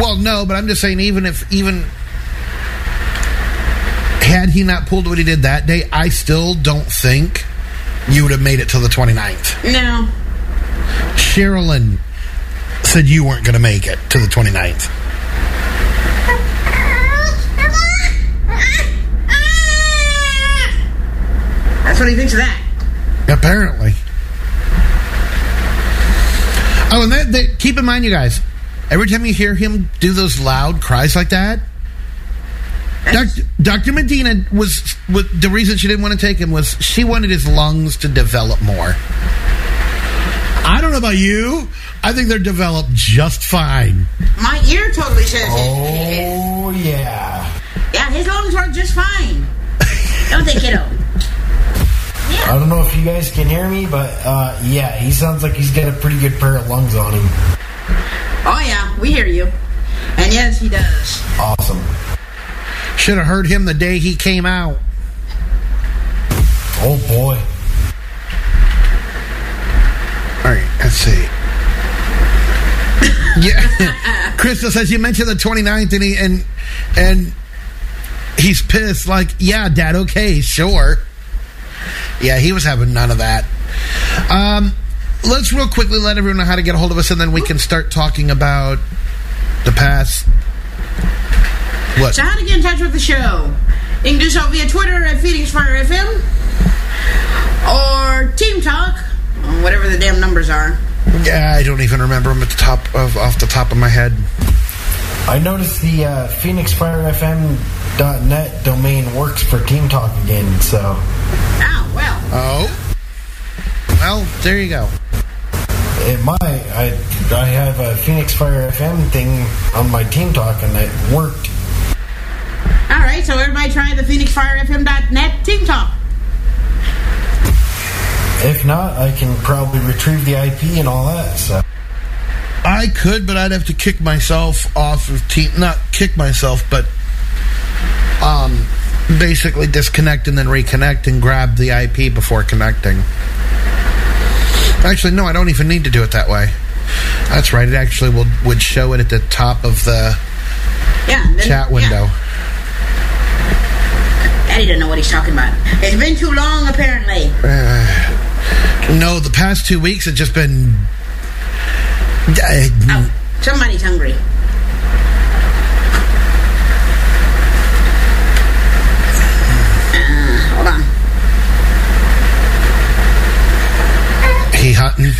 Well, no, but I'm just saying, even had he not pulled what he did that day, I still don't think you would have made it till the 29th. No. Sherilyn said you weren't going to make it to the 29th. That's what he thinks of that. Apparently. Oh, and keep in mind, you guys, every time you hear him do those loud cries like that, Dr. Medina was the reason she didn't want to take him was she wanted his lungs to develop more. I don't know about you. I think they're developed just fine. My ear totally says it. Oh, yeah. Yeah, his lungs work just fine. Don't they, kiddo? I don't know if you guys can hear me, but yeah, he sounds like he's got a pretty good pair of lungs on him. Oh, yeah, we hear you. And yes, he does. Awesome. Should have heard him the day he came out. Oh, boy. All right, let's see. Yeah, Crystal says you mentioned the 29th, and he's pissed. Like, yeah, Dad, okay, sure. Yeah, he was having none of that. Let's real quickly let everyone know how to get a hold of us, and then we can start talking about the past. What? So how to get in touch with the show? You can do so via Twitter at Phoenix Fire FM or Team Talk, whatever the damn numbers are. Yeah, I don't even remember them off the top of my head. I noticed the PhoenixFireFM.net domain works for Team Talk again, so. Oh, well. Oh. Well, there you go. It might. I have a Phoenix Fire FM thing on my Team Talk, and it worked. All right, so everybody try the PhoenixFireFM.net Team Talk. If not, I can probably retrieve the IP and all that, so. I could, but I'd have to kick myself off of Team... Not kick myself, but... basically disconnect and then reconnect and grab the IP before connecting. Actually, no, I don't even need to do it that way. That's right, it actually would show it at the top of the chat window. Yeah. Daddy doesn't know what he's talking about. It's been too long, apparently. No, the past 2 weeks have just been... Oh, somebody's hungry. Hold on. He hunting.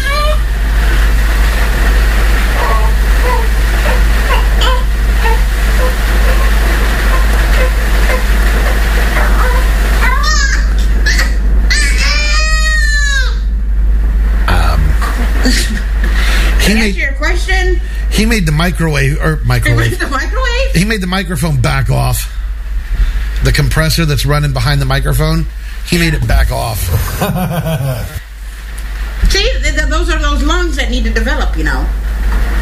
Answer your question. He made the microwave. The microwave? He made the microphone back off. The compressor that's running behind the microphone, he made it back off. See, those are those lungs that need to develop, you know.